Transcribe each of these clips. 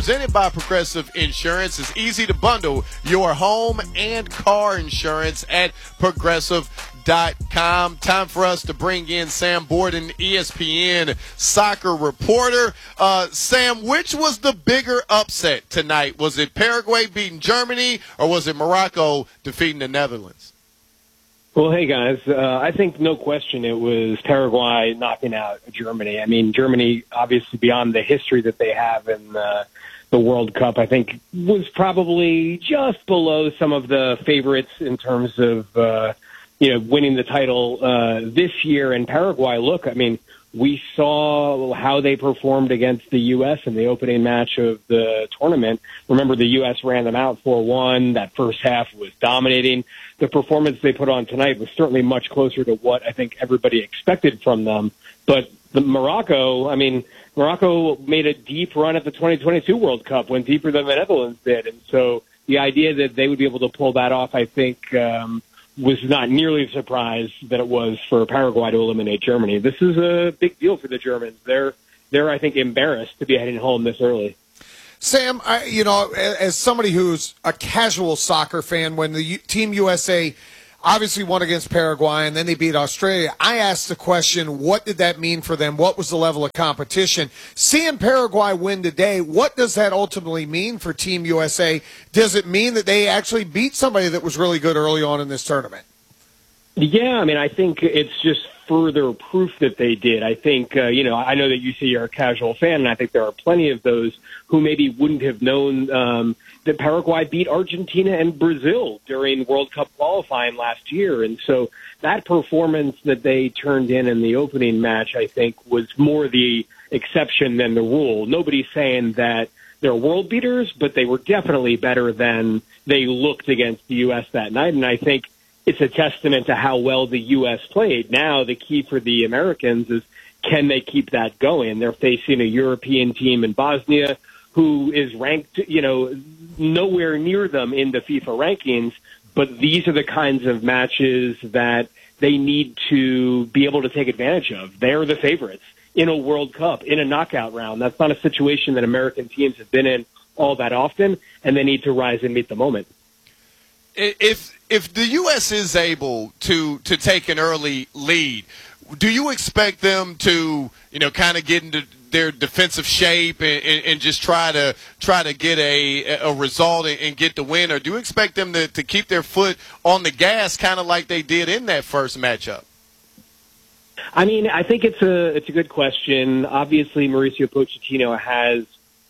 Presented by Progressive Insurance. It's easy to bundle your home and car insurance at Progressive.com. Time for us to bring in Sam Borden, ESPN soccer reporter. Sam, which was the bigger upset tonight? Was it Paraguay beating Germany, or was it Morocco defeating the Netherlands? Well, hey, guys, I think no question it was Paraguay knocking out Germany. I mean, Germany, obviously, beyond the history that they have in the World Cup, I think was probably just below some of the favorites in terms of, winning the title this year. And Paraguay, look, I mean, we saw how they performed against the U.S. in the opening match of the tournament. Remember, the U.S. ran them out 4-1. That first half was dominating. The performance they put on tonight was certainly much closer to what I think everybody expected from them. But Morocco made a deep run at the 2022 World Cup, went deeper than the Netherlands did. And so the idea that they would be able to pull that off, I think, was not nearly the surprise that it was for Paraguay to eliminate Germany. This is a big deal for the Germans. They're I think, embarrassed to be heading home this early. Sam, as somebody who's a casual soccer fan, when the Team USA obviously won against Paraguay and then they beat Australia, I asked the question, what did that mean for them? What was the level of competition? Seeing Paraguay win today, what does that ultimately mean for Team USA? Does it mean that they actually beat somebody that was really good early on in this tournament? Yeah, I mean, I think it's just further proof that they did. I think, I know that you say you're a casual fan, and I think there are plenty of those who maybe wouldn't have known that Paraguay beat Argentina and Brazil during World Cup qualifying last year. And so that performance that they turned in the opening match, I think, was more the exception than the rule. Nobody's saying that they're world beaters, but they were definitely better than they looked against the U.S. that night. And I think it's a testament to how well the U.S. played. Now the key for the Americans is, can they keep that going? They're facing a European team in Bosnia who is ranked, nowhere near them in the FIFA rankings, but these are the kinds of matches that they need to be able to take advantage of. They're the favorites in a World Cup, in a knockout round. That's not a situation that American teams have been in all that often, and they need to rise and meet the moment. If the U.S. is able to take an early lead, do you expect them to, kind of get into their defensive shape and just try to get a result and get the win, or do you expect them to keep their foot on the gas, kind of like they did in that first matchup? I mean, I think it's a good question. Obviously, Mauricio Pochettino has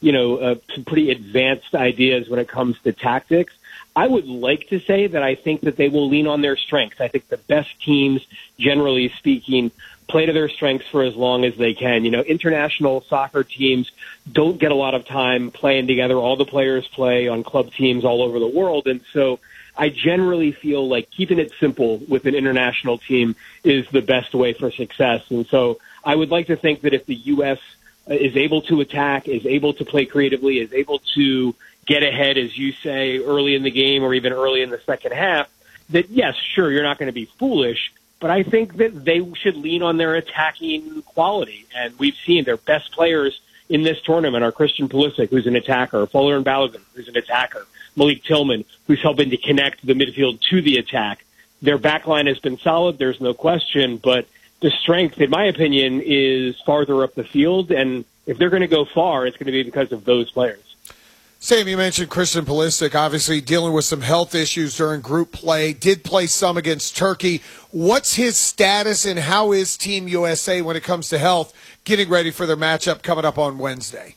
some pretty advanced ideas when it comes to tactics. I would like to say that I think that they will lean on their strengths. I think the best teams, generally speaking, play to their strengths for as long as they can. International soccer teams don't get a lot of time playing together. All the players play on club teams all over the world. And so I generally feel like keeping it simple with an international team is the best way for success. And so I would like to think that if the U.S. is able to attack, is able to play creatively, is able to get ahead, as you say, early in the game or even early in the second half, that, yes, sure, you're not going to be foolish, but I think that they should lean on their attacking quality. And we've seen their best players in this tournament are Christian Pulisic, who's an attacker, Folarin Balogun, who's an attacker, Malik Tillman, who's helping to connect the midfield to the attack. Their backline has been solid, there's no question, but the strength, in my opinion, is farther up the field. And if they're going to go far, it's going to be because of those players. Sam, you mentioned Christian Pulisic, obviously dealing with some health issues during group play, did play some against Turkey. What's his status, and how is Team USA when it comes to health getting ready for their matchup coming up on Wednesday?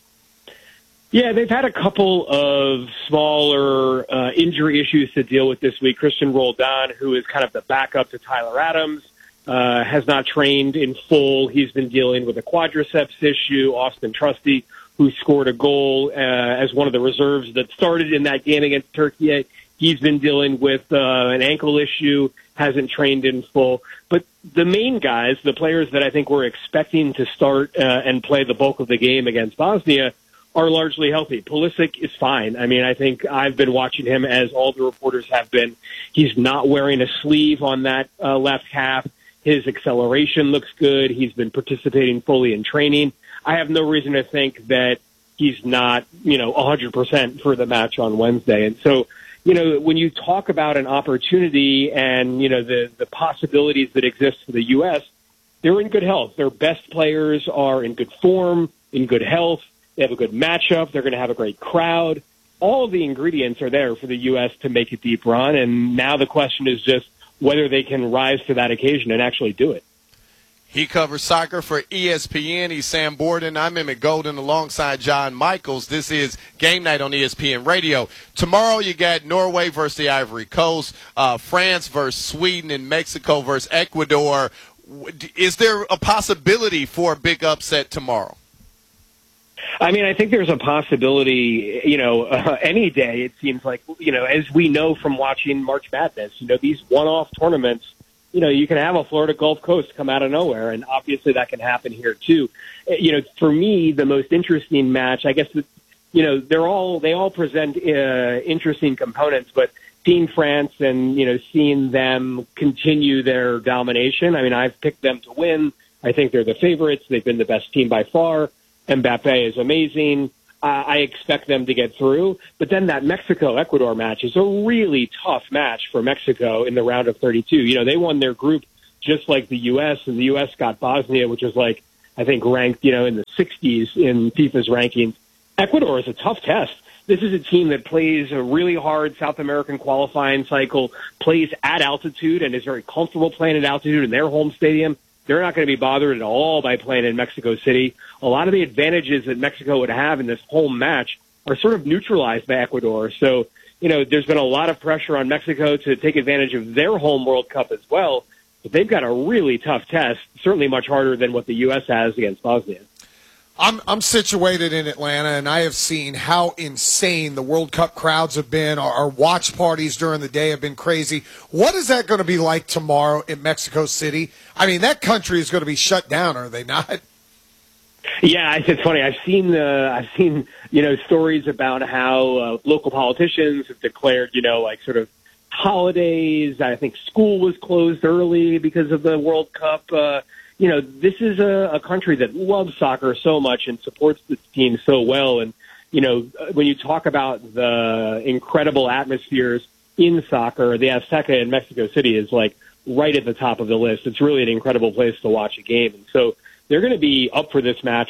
Yeah, they've had a couple of smaller injury issues to deal with this week. Christian Roldan, who is kind of the backup to Tyler Adams, has not trained in full. He's been dealing with a quadriceps issue. Austin Trusty, who scored a goal as one of the reserves that started in that game against Turkey, he's been dealing with an ankle issue, hasn't trained in full. But the main guys, the players that I think we're expecting to start and play the bulk of the game against Bosnia, are largely healthy. Pulisic is fine. I mean, I think I've been watching him, as all the reporters have been. He's not wearing a sleeve on that left half. His acceleration looks good. He's been participating fully in training. I have no reason to think that he's not, 100% for the match on Wednesday. And so, when you talk about an opportunity and, the possibilities that exist for the U.S., they're in good health. Their best players are in good form, in good health. They have a good matchup. They're going to have a great crowd. All of the ingredients are there for the U.S. to make a deep run. And now the question is just whether they can rise to that occasion and actually do it. He covers soccer for ESPN. He's Sam Borden. I'm Emmett Golden alongside John Michaels. This is Game Night on ESPN Radio. Tomorrow you got Norway versus the Ivory Coast, France versus Sweden, and Mexico versus Ecuador. Is there a possibility for a big upset tomorrow? I mean, I think there's a possibility, any day, it seems like, as we know from watching March Madness, these one-off tournaments, you can have a Florida Gulf Coast come out of nowhere, and obviously that can happen here too. For me, the most interesting match, I guess, they all present interesting components, but seeing France and, seeing them continue their domination, I mean, I've picked them to win. I think they're the favorites. They've been the best team by far. Mbappe is amazing. I expect them to get through. But then that Mexico-Ecuador match is a really tough match for Mexico in the round of 32. They won their group just like the U.S., and the U.S. got Bosnia, which was I think ranked, in the 60s in FIFA's rankings. Ecuador is a tough test. This is a team that plays a really hard South American qualifying cycle, plays at altitude, and is very comfortable playing at altitude in their home stadium. They're not going to be bothered at all by playing in Mexico City. A lot of the advantages that Mexico would have in this home match are sort of neutralized by Ecuador. So, there's been a lot of pressure on Mexico to take advantage of their home World Cup as well. But they've got a really tough test, certainly much harder than what the U.S. has against Bosnia. I'm situated in Atlanta, and I have seen how insane the World Cup crowds have been. Our watch parties during the day have been crazy. What is that going to be like tomorrow in Mexico City? I mean, that country is going to be shut down, are they not? Yeah, it's funny. I've seen stories about how local politicians have declared sort of holidays. I think school was closed early because of the World Cup. This is a country that loves soccer so much and supports this team so well. And, when you talk about the incredible atmospheres in soccer, the Azteca in Mexico City is right at the top of the list. It's really an incredible place to watch a game. And so they're going to be up for this match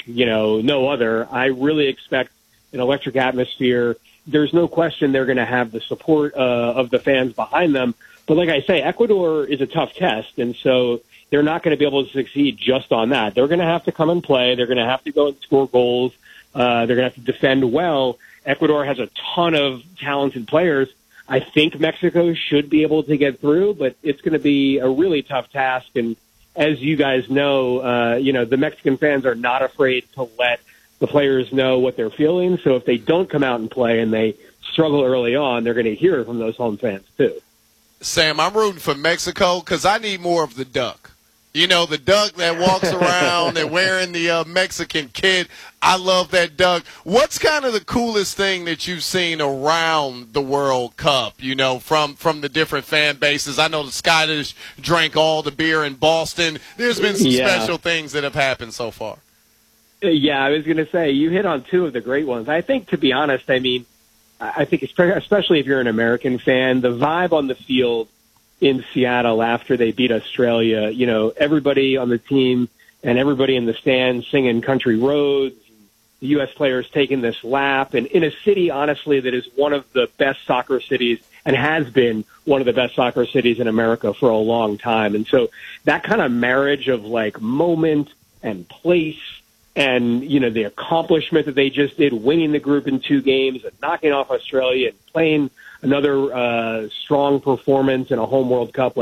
no other. I really expect an electric atmosphere. There's no question they're going to have the support of the fans behind them. But like I say, Ecuador is a tough test. And so they're not going to be able to succeed just on that. They're going to have to come and play. They're going to have to go and score goals. They're going to have to defend well. Ecuador has a ton of talented players. I think Mexico should be able to get through, but it's going to be a really tough task. And as you guys know, the Mexican fans are not afraid to let the players know what they're feeling. So if they don't come out and play and they struggle early on, they're going to hear it from those home fans too. Sam, I'm rooting for Mexico because I need more of the duck. The duck that walks around and wearing the Mexican kit. I love that duck. What's kind of the coolest thing that you've seen around the World Cup, from the different fan bases? I know the Scottish drank all the beer in Boston. There's been some special things that have happened so far. Yeah, I was going to say, you hit on two of the great ones. I think, to be honest, I think especially if you're an American fan, the vibe on the field in Seattle after they beat Australia, everybody on the team and everybody in the stands singing Country Roads, the U.S. players taking this lap, and in a city, honestly, that is one of the best soccer cities and has been one of the best soccer cities in America for a long time. And so that kind of marriage of moment and place and, the accomplishment that they just did, winning the group in 2 games and knocking off Australia and playing another strong performance in a home World Cup.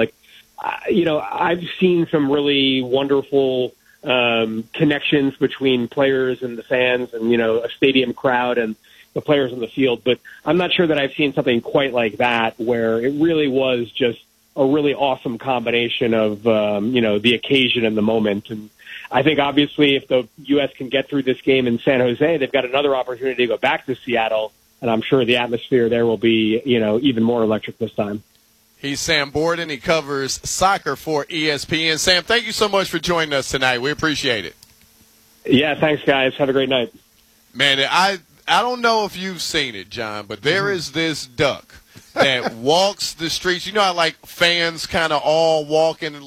I've seen some really wonderful connections between players and the fans and, a stadium crowd and the players on the field. But I'm not sure that I've seen something quite like that where it really was just a really awesome combination of, the occasion and the moment. And I think, obviously, if the U.S. can get through this game in San Jose, they've got another opportunity to go back to Seattle, and I'm sure the atmosphere there will be, even more electric this time. He's Sam Borden. He covers soccer for ESPN. Sam, thank you so much for joining us tonight. We appreciate it. Yeah, thanks, guys. Have a great night. Man, I don't know if you've seen it, John, but there is this duck that walks the streets. You know how, like, fans kind of all walking,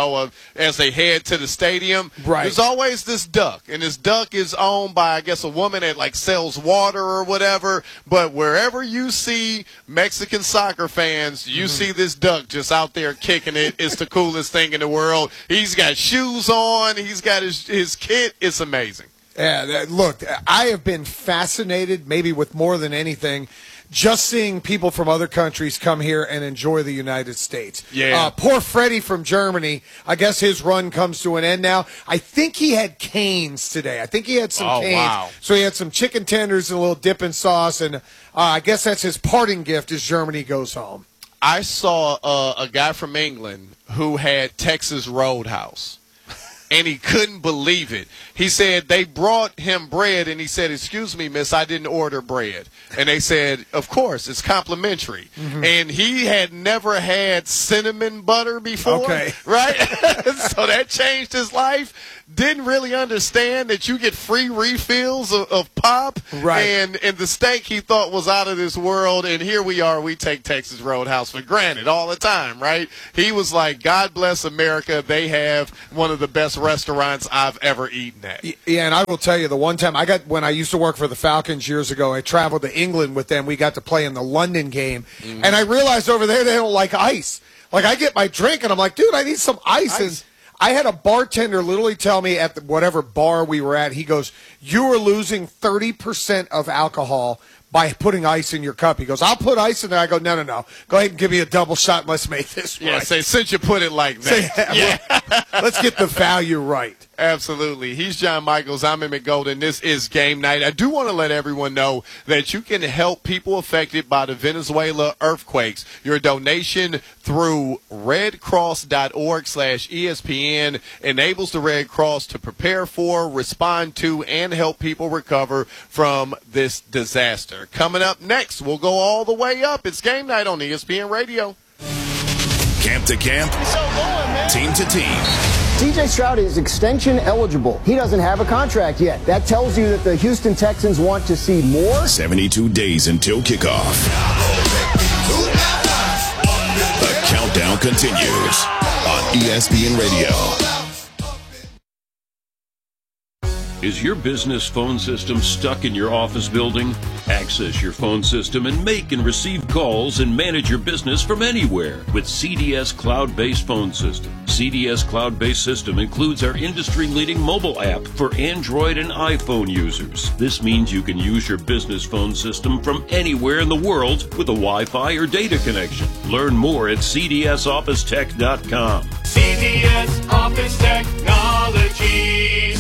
as they head to the stadium? Right. There's always this duck, and this duck is owned by, I guess, a woman that, like, sells water or whatever. But wherever you see Mexican soccer fans, you see this duck just out there kicking it. It's the coolest thing in the world. He's got shoes on. He's got his kit. It's amazing. Yeah, look, I have been fascinated, maybe with more than anything, just seeing people from other countries come here and enjoy the United States. Yeah. Poor Freddie from Germany, I guess his run comes to an end now. I think he had canes today. I think he had some canes. Wow. So he had some chicken tenders and a little dipping sauce, and I guess that's his parting gift as Germany goes home. I saw a guy from England who had Texas Roadhouse. And he couldn't believe it. He said they brought him bread, and he said, "Excuse me, miss, I didn't order bread." And they said, "Of course, it's complimentary." And he had never had cinnamon butter before, Okay. right? So that changed his life. Didn't really understand that you get free refills of pop. Right. And the steak he thought was out of this world, and here we are. We take Texas Roadhouse for granted all the time, right? He was like, God bless America. They have one of the best restaurants I've ever eaten at. Yeah, and I will tell you, the one time when I used to work for the Falcons years ago, I traveled to England with them. We got to play in the London game, and I realized over there they don't like ice. Like, I get my drink, and I'm like, dude, I need some ice. And I had a bartender literally tell me at whatever bar we were at, he goes, "You are losing 30% of alcohol by putting ice in your cup." He goes, "I'll put ice in there." I go, No. Go ahead and give me a double shot and let's make this right. Yeah, say, since you put it like that. Let's get the value right. Absolutely. He's John Michaels. I'm Emmett Golden. This is Game Night. I do want to let everyone know that you can help people affected by the Venezuela earthquakes. Your donation through redcross.org/ESPN enables the Red Cross to prepare for, respond to, and help people recover from this disaster. Coming up next, we'll go all the way up. It's Game Night on ESPN Radio. Camp to camp, team to team. C.J. Stroud is extension eligible. He doesn't have a contract yet. That tells you that the Houston Texans want to see more. 72 days until kickoff. The countdown continues on ESPN Radio. Is your business phone system stuck in your office building? Access your phone system and make and receive calls and manage your business from anywhere with CDS Cloud-Based Phone System. CDS Cloud-Based System includes our industry-leading mobile app for Android and iPhone users. This means you can use your business phone system from anywhere in the world with a Wi-Fi or data connection. Learn more at cdsofficetech.com. CDS Office Technologies.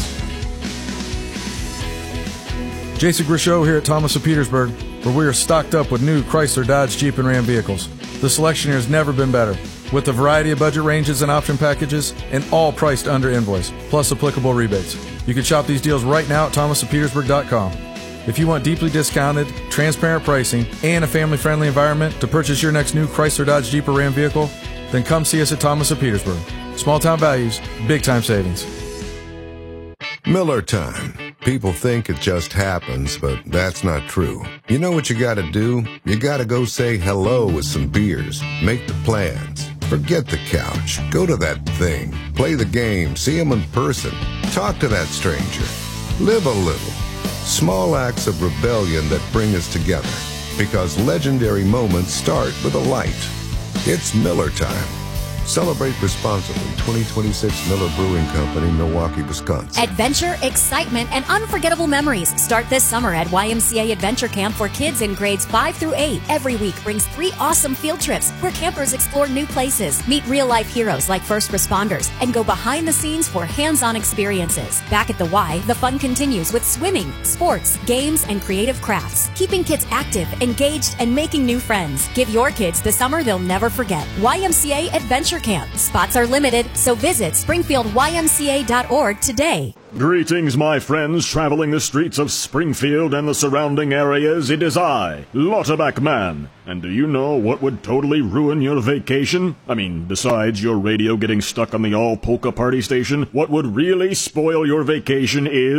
Jason Grishow here at Thomas of Petersburg, where we are stocked up with new Chrysler, Dodge, Jeep, and Ram vehicles. The selection here has never been better, with a variety of budget ranges and option packages, and all priced under invoice, plus applicable rebates. You can shop these deals right now at thomasofpetersburg.com. If you want deeply discounted, transparent pricing, and a family-friendly environment to purchase your next new Chrysler, Dodge, Jeep, or Ram vehicle, then come see us at Thomas of Petersburg. Small-town values, big-time savings. Miller time. People think it just happens, but that's not true. You know what you gotta do? You gotta go say hello with some beers. Make the plans. Forget the couch. Go to that thing. Play the game. See them in person. Talk to that stranger. Live a little. Small acts of rebellion that bring us together. Because legendary moments start with a light. It's Miller time. Celebrate responsibly. 2026 Miller Brewing Company, Milwaukee, Wisconsin. Adventure, excitement, and unforgettable memories start this summer at YMCA Adventure Camp for kids in grades 5 through 8. Every week brings 3 awesome field trips where campers explore new places, meet real-life heroes like first responders, and go behind the scenes for hands-on experiences. Back at the Y, the fun continues with swimming, sports, games, and creative crafts, keeping kids active, engaged, and making new friends. Give your kids the summer they'll never forget. YMCA Adventure Camp. Spots are limited, so visit springfieldymca.org today. Greetings, my friends traveling the streets of Springfield and the surrounding areas. It is I, Lauterbach Man. And do you know what would totally ruin your vacation? I mean, besides your radio getting stuck on the all-polka party station, what would really spoil your vacation is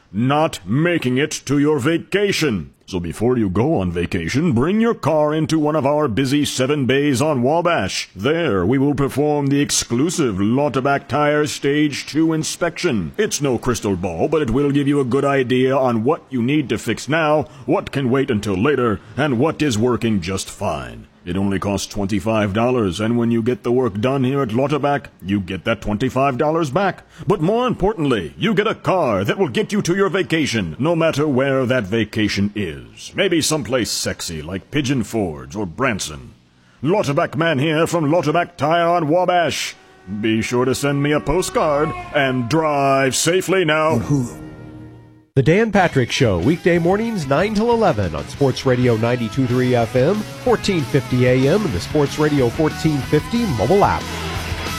not making it to your vacation. So before you go on vacation, bring your car into one of our busy 7 bays on Wabash. There, we will perform the exclusive Lauterbach Tire Stage 2 inspection. It's no crystal ball, but it will give you a good idea on what you need to fix now, what can wait until later, and what is working just fine. It only costs $25, and when you get the work done here at Lauterbach, you get that $25 back. But more importantly, you get a car that will get you to your vacation, no matter where that vacation is. Maybe someplace sexy like Pigeon Forge or Branson. Lauterbach Man here from Lauterbach Tire on Wabash. Be sure to send me a postcard and drive safely now. The Dan Patrick Show, weekday mornings 9 till 11 on Sports Radio 92.3 FM, 1450 AM, and the Sports Radio 1450 mobile app.